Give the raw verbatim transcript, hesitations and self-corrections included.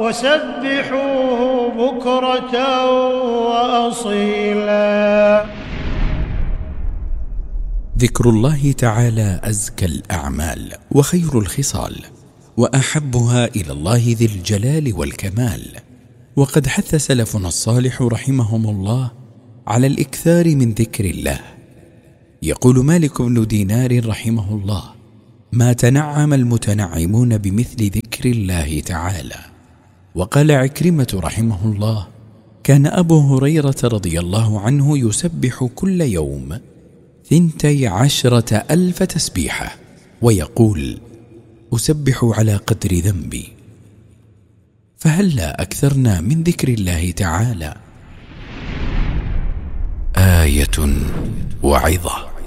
وسبحوه بكرة وأصيلا. ذكر الله تعالى أزكى الأعمال وخير الخصال وأحبها إلى الله ذي الجلال والكمال. وقد حث سلفنا الصالح رحمهم الله على الإكثار من ذكر الله. يقول مالك بن دينار رحمه الله: ما تنعم المتنعمون بمثل ذكر الله تعالى. وقال عكرمة رحمه الله: كان أبو هريرة رضي الله عنه يسبح كل يوم ثنتي عشرة ألف تسبيحة، ويقول: أسبح على قدر ذنبي. فهلا أكثرنا من ذكر الله تعالى. آية وعظة.